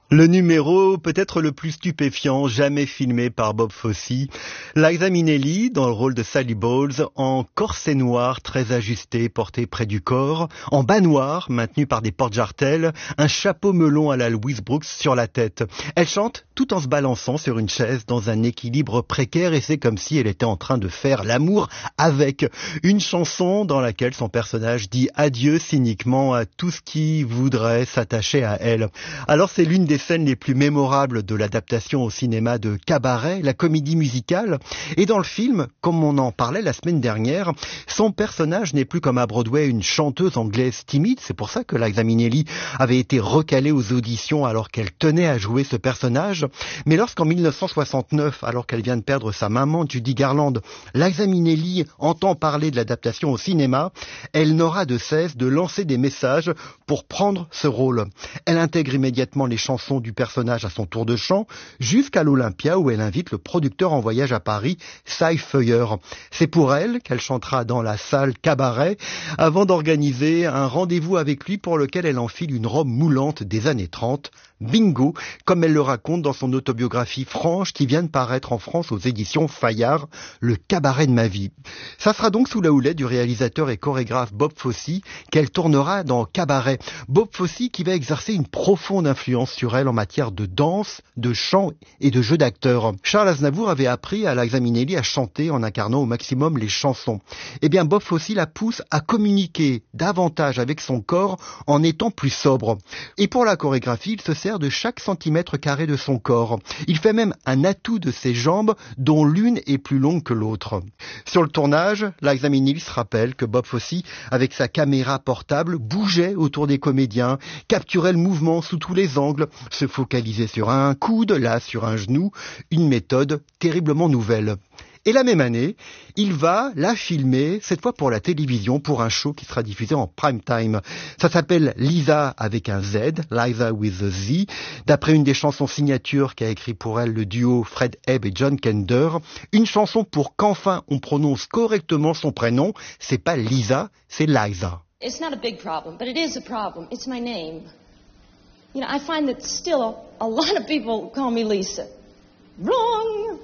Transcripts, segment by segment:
Le numéro peut-être le plus stupéfiant jamais filmé par Bob Fosse. Liza Minnelli dans le rôle de Sally Bowles, en corset noir très ajusté porté près du corps, en bas noir maintenu par des porte-jartelles, un chapeau melon à la Louise Brooks sur la tête. Elle chante tout en se balançant sur une chaise dans un équilibre précaire et c'est comme si elle était en train de faire l'amour avec. Une chanson dans laquelle son personnage dit adieu cyniquement à tout ce qui voudrait s'attacher à elle. Alors c'est l'une des scènes les plus mémorables de l'adaptation au cinéma de Cabaret, la comédie musicale. Et dans le film, comme on en parlait la semaine dernière, son personnage n'est plus comme à Broadway une chanteuse anglaise timide. C'est pour ça que Liza Minnelli avait été recalée aux auditions alors qu'elle tenait à jouer ce personnage. Mais lorsqu'en 1969, alors qu'elle vient de perdre sa maman Judy Garland, Liza Minnelli entend parler de l'adaptation au cinéma, elle n'aura de cesse de lancer des messages pour prendre ce rôle. Elle intègre immédiatement les chansons du personnage à son tour de chant, jusqu'à l'Olympia où elle invite le producteur en voyage à Paris, Cy Feuer. C'est pour elle qu'elle chantera dans la salle Cabaret avant d'organiser un rendez-vous avec lui pour lequel elle enfile une robe moulante des années 30. Bingo, comme elle le raconte dans son autobiographie franche qui vient de paraître en France aux éditions Fayard, Le cabaret de ma vie. Ça sera donc sous la houlette du réalisateur et chorégraphe Bob Fosse qu'elle tournera dans Cabaret. Bob Fosse qui va exercer une profonde influence sur elle en matière de danse, de chant et de jeu d'acteur. Charles Aznavour avait appris à Liza Minnelli à chanter en incarnant au maximum les chansons. Eh bien Bob Fosse la pousse à communiquer davantage avec son corps en étant plus sobre. Et pour la chorégraphie, il se sert de chaque centimètre carré de son corps. Il fait même un atout de ses jambes dont l'une est plus longue que l'autre. Sur le tournage, Liza Minnelli se rappelle que Bob Fosse, avec sa caméra portable, bougeait autour des comédiens, capturait le mouvement sous tous les angles, se focalisait sur un coude, là sur un genou, une méthode terriblement nouvelle. Et la même année, il va la filmer, cette fois pour la télévision, pour un show qui sera diffusé en prime time. Ça s'appelle Lisa avec un Z, Liza with a Z, d'après une des chansons signatures qu'a écrit pour elle le duo Fred Ebb et John Kander. Une chanson pour qu'enfin on prononce correctement son prénom. C'est pas Lisa, c'est Liza. It's not a big problem, but it is a problem. It's my name. You know, I find that still a lot of people call me Lisa. Wrong!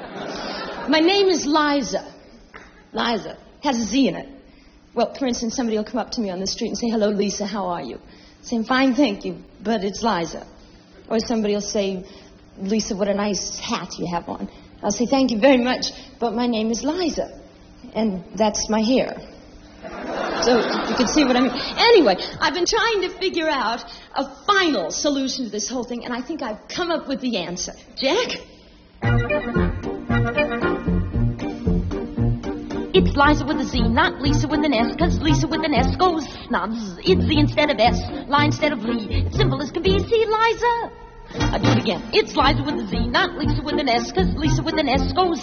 My name is Liza. Liza. Has a Z in it. Well, for instance, somebody will come up to me on the street and say, hello, Lisa, how are you? Saying, fine, thank you, but it's Liza. Or somebody will say, Lisa, what a nice hat you have on. I'll say, thank you very much, but my name is Liza. And that's my hair. So you can see what I mean. Anyway, I've been trying to figure out a final solution to this whole thing, and I think I've come up with the answer. Jack? It's Liza with a Z, not Lisa with an S, 'cause Lisa with an S goes snubs. It's Z instead of S, lie instead of Lee. It's simple as can be. See, Liza? I do it again. It's Liza with a Z, not Lisa with an S, 'cause Lisa with an S goes